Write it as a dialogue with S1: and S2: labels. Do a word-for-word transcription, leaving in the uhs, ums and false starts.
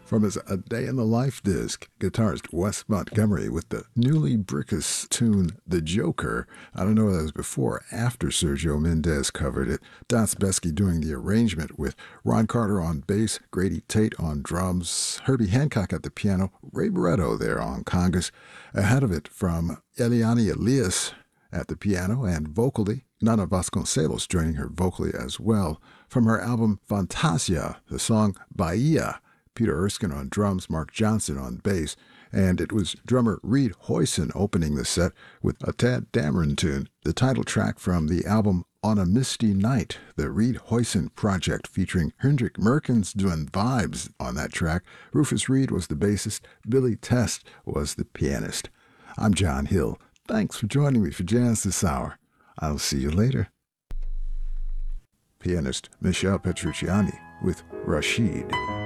S1: From his A Day in the Life disc, guitarist Wes Montgomery with the newly brickus tune The Joker. I don't know whether that was before or after Sergio Mendes covered it. Don Sebesky doing the arrangement with Ron Carter on bass, Grady Tate on drums, Herbie Hancock at the piano, Ray Barretto there on congas. Ahead of it from Eliane Elias at the piano and vocally, Nana Vasconcelos joining her vocally as well. From her album Fantasia, the song Bahia, Peter Erskine on drums, Mark Johnson on bass, and it was drummer Reed Hoyson opening the set with a Tad Dameron tune, the title track from the album On a Misty Night, the Reed Hoyson project featuring Hendrik Merkens doing vibes on that track. Rufus Reed was the bassist, Billy Test was the pianist. I'm John Hill. Thanks for joining me for Jazz This Hour. I'll see you later. Pianist Michel Petrucciani with Rashid.